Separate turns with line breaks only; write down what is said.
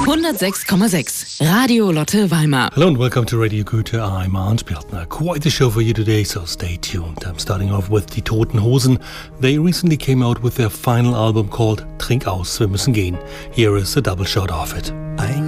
106,6 Radio Lotte Weimar.
Hello and welcome to Radio Goethe. I'm Arndt Bjartner. Quite the show for you today, so stay tuned. I'm starting off with Die Toten Hosen. They recently came out with their final album called Trink aus, wir müssen gehen. Here is a double shot of it.
Ein